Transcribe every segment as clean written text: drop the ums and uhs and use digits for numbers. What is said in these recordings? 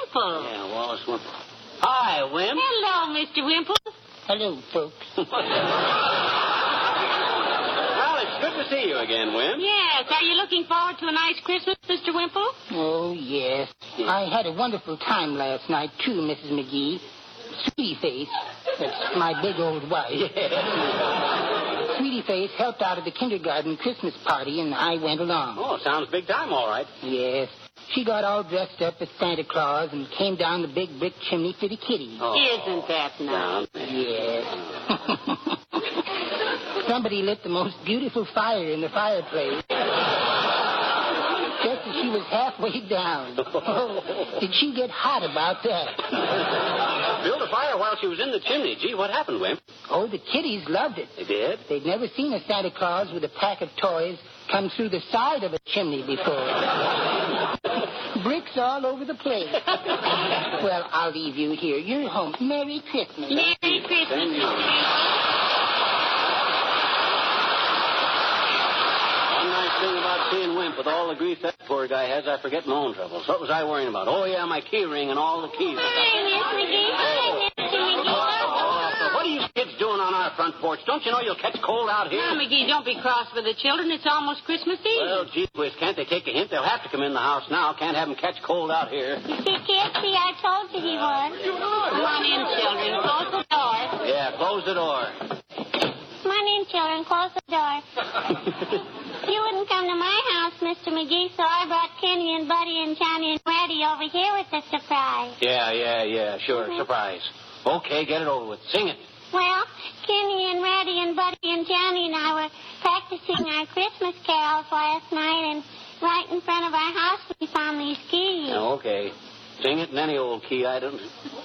Wimple. Yeah, Wallace Wimple. Hi, Wim. Hello, Mr. Wimple. Hello, folks. Well, it's good to see you again, Wim. Yes. Are you looking forward to a nice Christmas, Mr. Wimple? Oh, yes. I had a wonderful time last night, too, Mrs. McGee. Sweetie Face, that's my big old wife. Yeah. Sweetie Face helped out at the kindergarten Christmas party, and I went along. Oh, sounds big time, all right. Yes. She got all dressed up as Santa Claus and came down the big brick chimney for the kitty. Oh. Isn't that nice? Yes. Somebody lit the most beautiful fire in the fireplace. Just as she was halfway down. Oh, did she get hot about that? Built a fire while she was in the chimney. Gee, what happened, Wimp? Oh, the kiddies loved it. They did? They'd never seen a Santa Claus with a pack of toys come through the side of a chimney before. Bricks all over the place. Well, I'll leave you here. You're home. Merry Christmas. Merry Christmas. One nice thing about seeing Wimp with all the grief that poor guy has, I forget my own troubles. What was I worrying about? Oh, yeah, my key ring and all the keys. Hi, Miss McGee. Hi, Mr. McGee. What are you kids doing on our front porch? Don't you know you'll catch cold out here? Now, McGee, don't be cross with the children. It's almost Christmas Eve. Well, gee whiz, can't they take a hint? They'll have to come in the house now. Can't have them catch cold out here. You see, kids, see, I told you he would. Come on in, children. Close the door. Yeah, close the door. Come on in, children. Close the door. You wouldn't come to my house, Mr. McGee, so I brought Kenny and Buddy and Johnny and Reddy over here with the surprise. Yeah, sure, surprise. Okay, get it over with. Sing it. Well, Kenny and Reddy and Buddy and Johnny and I were practicing our Christmas carols last night, and right in front of our house we found these keys. Yeah, okay. Sing it in any old key, I don't...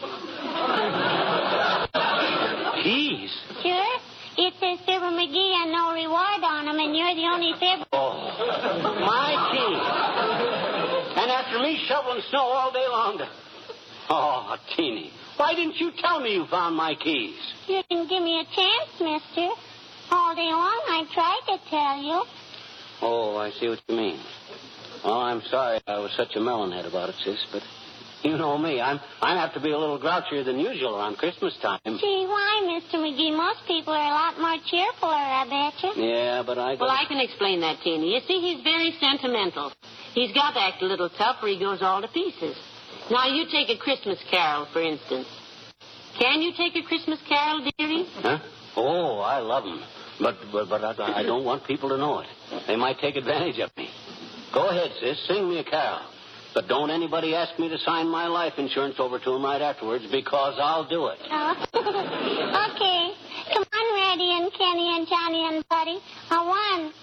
Keys? Sure. It says Fibber McGee and no reward on them, and you're the only Fibber. Oh, my keys. And after me shoveling snow all day long to... Oh, Teeny, why didn't you tell me you found my keys? You didn't give me a chance, mister. All day long I tried to tell you. Oh, I see what you mean. Well, I'm sorry I was such a melonhead about it, sis, but you know me. I'm apt to be a little grouchier than usual around Christmas time. Gee, why, Mr. McGee? Most people are a lot more cheerfuler, I betcha. Yeah, but Well, I can explain that, Teeny. You see, he's very sentimental. He's got to act a little tough or he goes all to pieces. Now, you take a Christmas carol, for instance. Can you take a Christmas carol, dearie? Huh? Oh, I love them. But I don't want people to know it. They might take advantage of me. Go ahead, sis. Sing me a carol. But don't anybody ask me to sign my life insurance over to them right afterwards, because I'll do it. Oh. Okay. Come on, Reddy and Kenny and Johnny and Buddy. A 1,